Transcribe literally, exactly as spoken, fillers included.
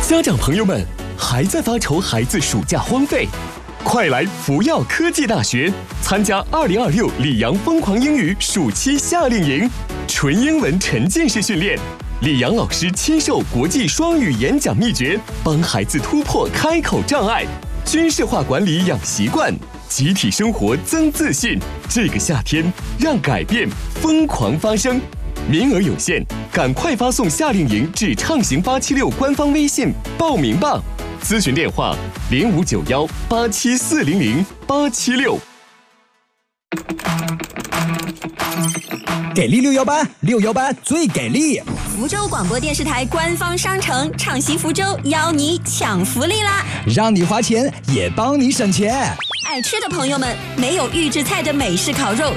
家长朋友们，还在发愁孩子暑假荒废？快来福耀科技大学参加二零二六里昂疯狂英语暑期夏令营，纯英文沉浸式训练，里昂老师亲授国际双语演讲秘诀，帮孩子突破开口障碍，军事化管理养习惯，集体生活增自信。这个夏天，让改变疯狂发生。名额有限，赶快发送夏令营至畅行八七六官方微信报名吧。咨询电话零五九幺八七四零零八七六。 给力六幺八，六幺八最给力！ 福州广播电视台官方商城畅行福州邀你抢福利啦！ 让你花钱也帮你省钱。 爱吃的朋友们，没有预制菜的美式烤肉